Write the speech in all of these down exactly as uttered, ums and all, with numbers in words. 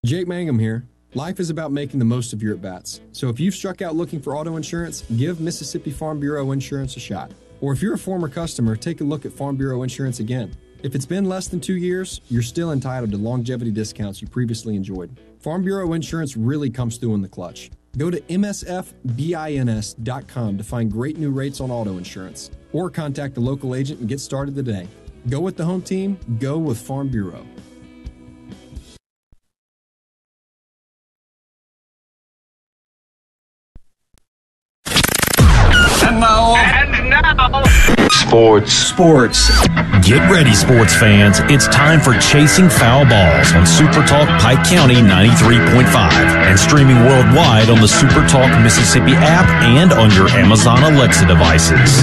Jake Mangum here. Life is about making the most of your at-bats. So if you've struck out looking for auto insurance, give Mississippi Farm Bureau Insurance a shot. Or if you're a former customer, take a look at Farm Bureau Insurance again. If it's been less than two years, you're still entitled to longevity discounts you previously enjoyed. Farm Bureau Insurance really comes through in the clutch. Go to M S F bins dot com to find great new rates on auto insurance. Or contact a local agent and get started today. Go with the home team, go with Farm Bureau. And now, and now, sports. Sports. Get ready, sports fans. It's time for Chasing Foul Balls on Super Talk Pike County ninety-three point five and streaming worldwide on the Super Talk Mississippi app and on your Amazon Alexa devices.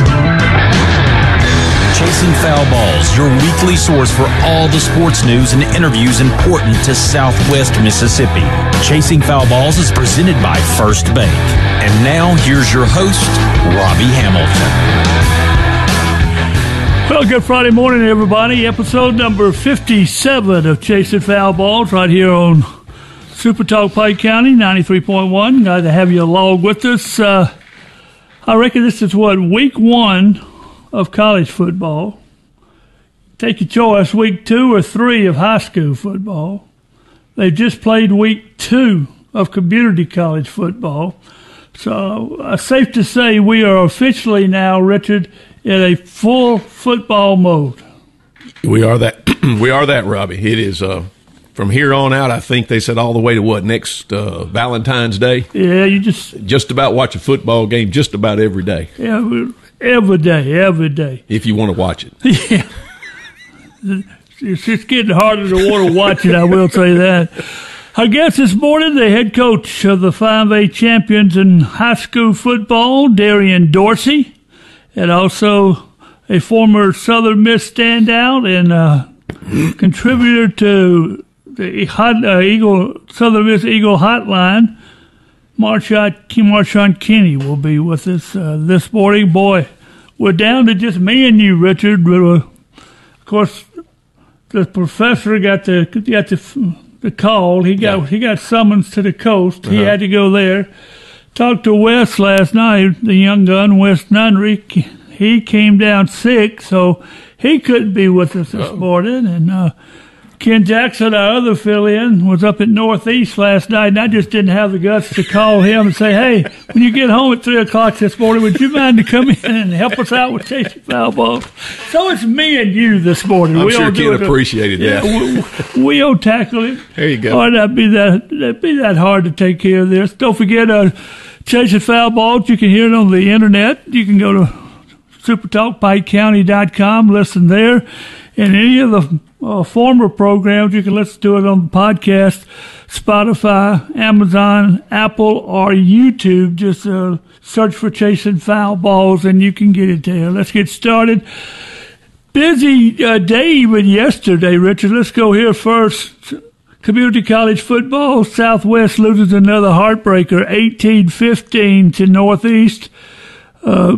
Chasing Foul Balls, your weekly source for all the sports news and interviews important to Southwest Mississippi. Chasing Foul Balls is presented by First Bank. And now, here's your host, Robbie Hamilton. Well, good Friday morning, everybody. Episode number fifty-seven of Chasing Foul Balls right here on Super Talk Pike County ninety-three point one. Glad to have you along with us. Uh, I reckon this is, what, week one of college football. Take your choice, week two or three of high school football. They've just played week two of community college football. So uh, safe to say we are officially now, Richard, in a full football mode. We are that. We are that, Robbie. It is uh, from here on out. I think they said all the way to what, next uh, Valentine's Day. Yeah, you just just about watch a football game just about every day. Yeah, every day, every day. If you want to watch it. Yeah, it's, it's getting harder to want to watch it. I will say that. Our guest this morning, the head coach of the five A champions in high school football, Darian Dorsey, and also a former Southern Miss standout and uh, contributor to the Hot, uh, Eagle Southern Miss Eagle Hotline, Marshawn, Marshawn Kenny will be with us uh, this morning. Boy, we're down to just me and you, Richard. But, uh, of course, the professor got the got the. The call. He got yeah. he got summons to the coast. Uh-huh. He had to go there. Talked to Wes last night, the young gun, Wes Nunnery. He came down sick, so he couldn't be with us this Uh-oh. morning. And uh, Ken Jackson, our other fill-in, was up at Northeast last night, and I just didn't have the guts to call him and say, hey, when you get home at three o'clock this morning, would you mind to come in and help us out with Chasing Foul Balls? So it's me and you this morning. I'm we sure Ken appreciated a, that. Yeah, we, we'll tackle it. There you go. Or that'd be that, that'd be that hard to take care of this. Don't forget, uh, Chasing Foul Balls, you can hear it on the internet. You can go to super talk pike county dot com, listen there. And any of the uh, former programs, you can listen to it on the podcast, Spotify, Amazon, Apple, or YouTube. Just uh, search for Chasing Foul Balls, and you can get it there. Let's get started. Busy uh, day even yesterday, Richard. Let's go here first. Community college football. Southwest loses another heartbreaker, eighteen fifteen to Northeast. Uh,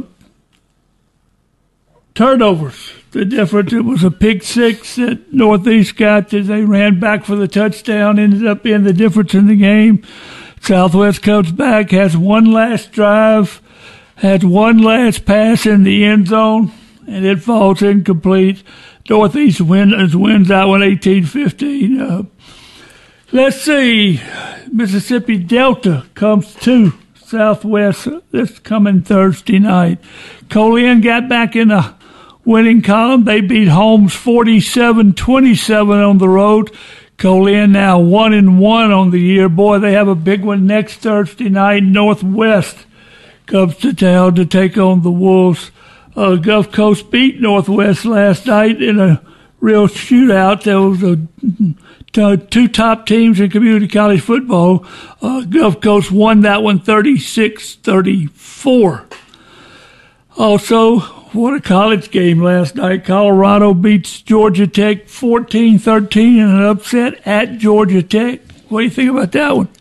turnovers. The difference, it was a pick six that Northeast got as they ran back for the touchdown, ended up being the difference in the game. Southwest comes back, has one last drive, has one last pass in the end zone, and it falls incomplete. Northeast wins, wins that one eighteen fifteen. Uh, let's see. Mississippi Delta comes to Southwest this coming Thursday night. Colin got back in the winning column. They beat Holmes forty-seven twenty-seven on the road. Colin now one and one on the year. Boy, they have a big one next Thursday night. Northwest comes to town to take on the Wolves. Uh, Gulf Coast beat Northwest last night in a real shootout. There was a, t- two top teams in community college football. Uh, Gulf Coast won that one thirty-six thirty-four. Also, what a college game last night. Colorado beats Georgia Tech fourteen thirteen in an upset at Georgia Tech. What do you think about that one?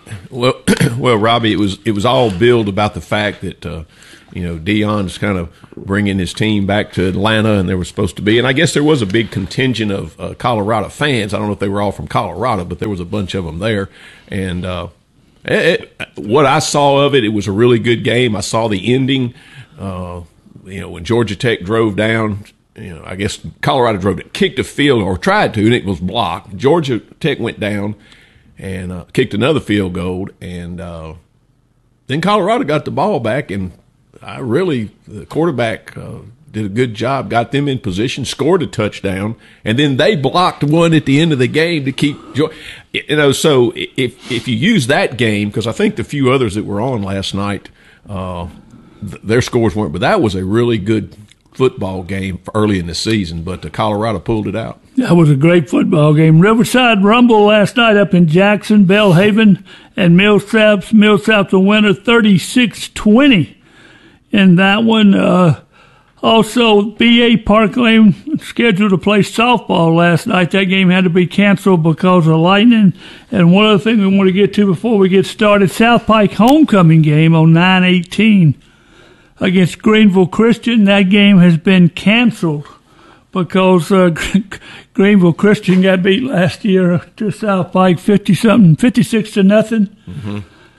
Well, well, Robbie, it was it was all billed about the fact that uh, you know Deion's kind of bringing his team back to Atlanta, and there was supposed to be, and I guess there was a big contingent of uh, Colorado fans. I don't know if they were all from Colorado, but there was a bunch of them there, and uh, it, it, what I saw of it, it was a really good game. I saw the ending. Uh, you know, when Georgia Tech drove down. You know, I guess Colorado drove it, kicked a field or tried to, and it was blocked. Georgia Tech went down and uh, kicked another field goal, and uh, then Colorado got the ball back, and I really the quarterback uh, did a good job, got them in position, scored a touchdown, and then they blocked one at the end of the game to keep Georgia. You know, so if if you use that game, because I think the few others that were on last night, uh, th- their scores weren't, but that was a really good football game early in the season, but the Colorado pulled it out. That was a great football game. Riverside Rumble last night up in Jackson, Belhaven, and Millsaps. Millsaps a winner thirty-six twenty in that one. Uh, also, B A Parkland scheduled to play softball last night. That game had to be canceled because of lightning. And one other thing we want to get to before we get started, South Pike homecoming game on nine eighteen. Against Greenville Christian. That game has been canceled because uh, Greenville Christian got beat last year to South Pike fifty-something, fifty-six to nothing. Mm-hmm.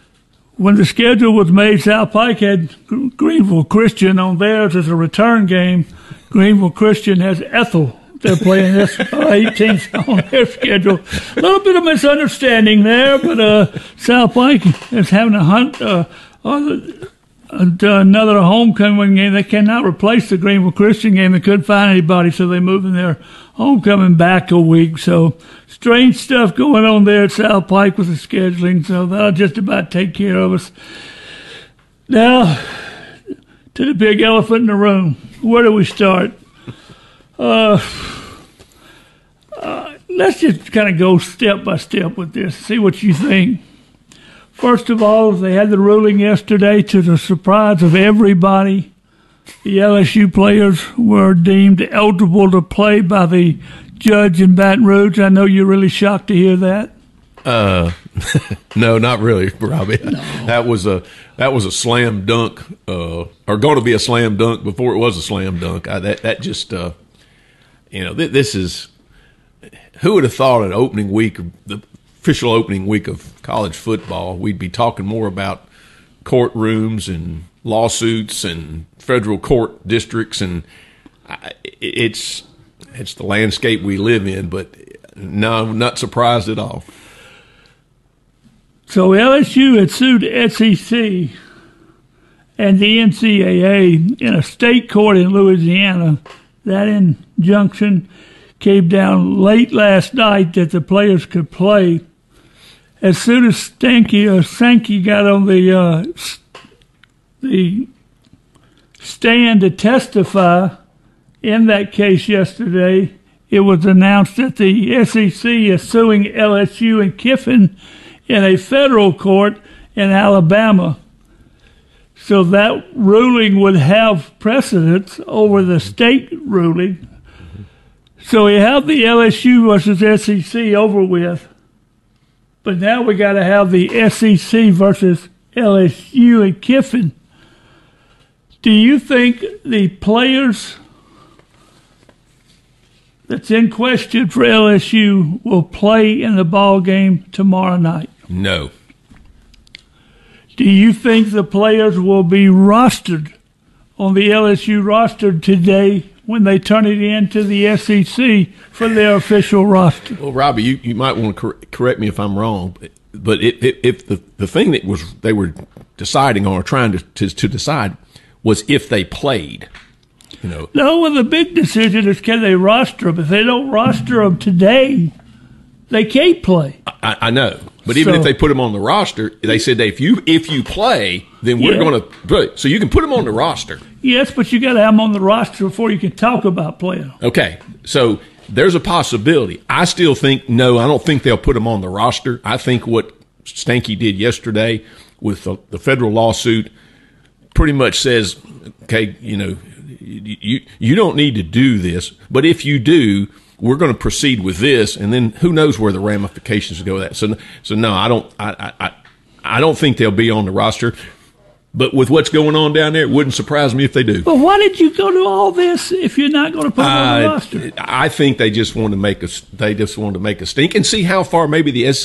When the schedule was made, South Pike had Greenville Christian on theirs as a return game. Greenville Christian has Ethel. They're playing this eighteenth on their schedule. A little bit of misunderstanding there, but uh, South Pike is having a hunt. Uh, on another homecoming game. They cannot replace the Greenville Christian game. They couldn't find anybody, so they moving their homecoming back a week. So strange stuff going on there at South Pike with the scheduling. So that'll just about take care of us. Now to the big elephant in the room. Where do we start? Uh, uh, let's just kind of go step by step with this. See what you think. First of all, they had the ruling yesterday to the surprise of everybody. The L S U players were deemed eligible to play by the judge in Baton Rouge. I know you're really shocked to hear that. Uh, no, not really, Robbie. No. That was a that was a slam dunk, uh, or going to be a slam dunk before it was a slam dunk. I, that that just, uh, you know, th- this is. Who would have thought an opening week, the official opening week of college football, we'd be talking more about courtrooms and lawsuits and federal court districts, and it's it's the landscape we live in. But no, I'm not surprised at all. So L S U had sued S E C and the N C double A in a state court in Louisiana. That injunction came down late last night that the players could play. As soon as Stanky or Sankey got on the uh, the stand to testify in that case yesterday, it was announced that the S E C is suing L S U and Kiffin in a federal court in Alabama. So that ruling would have precedence over the state ruling. So we have the L S U versus S E C over with. But now we got to have the S E C versus L S U and Kiffin. Do you think the players that's in question for L S U will play in the ball game tomorrow night? No. Do you think the players will be rostered on the L S U roster today when they turn it in to the S E C for their official roster? Well, Robbie, you, you might want to cor- correct me if I'm wrong, but, but it, it, if the, the thing that was they were deciding on or trying to, to to decide was if they played, you know. No, well, the big decision is can they roster them. If they don't roster them today, they can't play. I, I know, but even so, if they put them on the roster, they said that if you if you play, then we're yeah. going to put. So you can put them on the roster. Yes, but you got to have them on the roster before you can talk about playing. Okay, so there's a possibility. I still think no. I don't think they'll put them on the roster. I think what Stanky did yesterday with the, the federal lawsuit pretty much says, okay, you know, you you don't need to do this, but if you do, we're going to proceed with this, and then who knows where the ramifications go with that. So, so no, I don't. I, I, I don't think they'll be on the roster. But with what's going on down there, it wouldn't surprise me if they do. But why did you go to all this if you're not going to put them on the Uh, roster? I think they just want to make a they just want to make a stink and see how far maybe the S